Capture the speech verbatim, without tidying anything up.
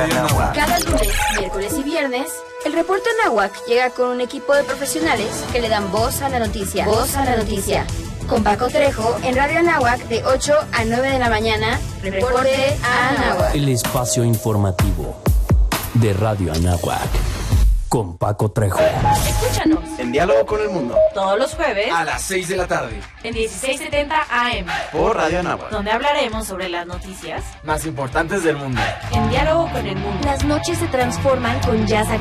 Cada lunes, miércoles y viernes, el reporte Anáhuac llega con un equipo de profesionales que le dan voz a la noticia. Voz a la noticia. Con Paco Trejo en Radio Anáhuac de ocho a nueve de la mañana. Reporte Anáhuac. El espacio informativo de Radio Anáhuac. Con Paco Trejo. Escúchanos en Diálogo con el Mundo todos los jueves a las seis de la tarde en dieciséis setenta A M por Radio Anáhuac, donde hablaremos sobre las noticias más importantes del mundo. En Diálogo con el Mundo. Las noches se transforman con jazz.